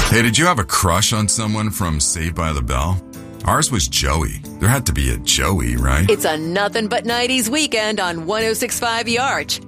Hey, did you have a crush on someone from Saved by the Bell? Ours was Joey. There had to be a Joey, right? It's a nothing but 90s weekend on 106.5 The Arch.